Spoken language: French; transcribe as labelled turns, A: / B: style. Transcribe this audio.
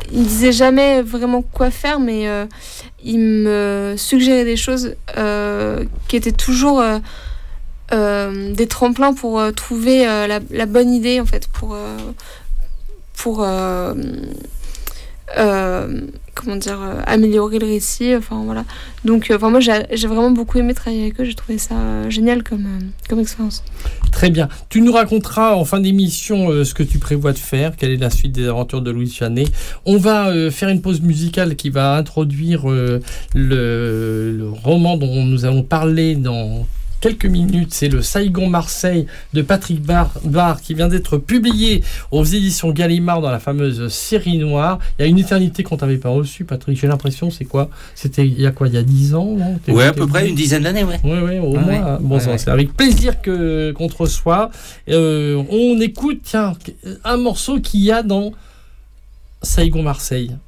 A: il me disait jamais vraiment quoi faire, mais il me suggérait des choses qui étaient toujours des tremplins pour trouver la bonne idée, en fait, pour améliorer le récit, enfin voilà. Donc moi j'ai vraiment beaucoup aimé travailler avec eux, j'ai trouvé ça génial comme expérience.
B: Très bien. Tu nous raconteras en fin d'émission ce que tu prévois de faire, quelle est la suite des aventures de Louise Janet. On va faire une pause musicale qui va introduire le roman dont nous allons parler dans quelques minutes. C'est le Saigon Marseille de Patrick Barr qui vient d'être publié aux éditions Gallimard dans la fameuse série noire. Il y a une éternité qu'on t'avait pas reçu, Patrick. J'ai l'impression, c'est quoi ? C'était il y a 10 ans, non ?
C: Ouais, à peu près une dizaine d'années, ouais.
B: Ouais, au moins. Ouais. Bon, ouais. C'est avec plaisir qu'on te reçoit. On écoute, tiens, un morceau qu'il y a dans Saigon Marseille.